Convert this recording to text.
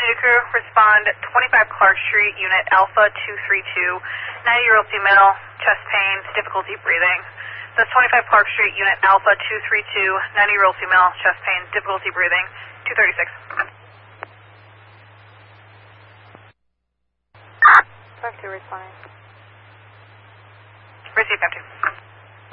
2 crew, respond 25 Clark Street, Unit Alpha 232, 90-year-old female, chest pain, difficulty breathing. That's 25 Clark Street, Unit Alpha 232, 90-year-old female, chest pain, difficulty breathing, 236. 5-2 responding. Receive 5-2.